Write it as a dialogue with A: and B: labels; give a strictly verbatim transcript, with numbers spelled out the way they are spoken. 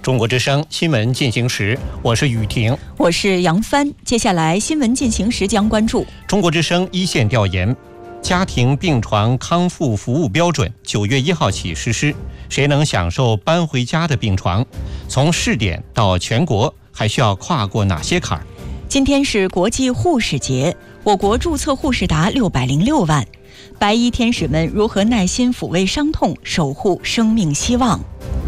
A: 中国之声新闻进行时，我是雨婷，
B: 我是杨帆。接下来新闻进行时将关注
A: 中国之声一线调研，家庭病床康复服务标准九月一号起实施，谁能享受搬回家的病床？从试点到全国，还需要跨过哪些坎儿？
B: 今天是国际护士节，我国注册护士达六百零六万。白衣天使们如何耐心抚慰伤痛，守护生命希望？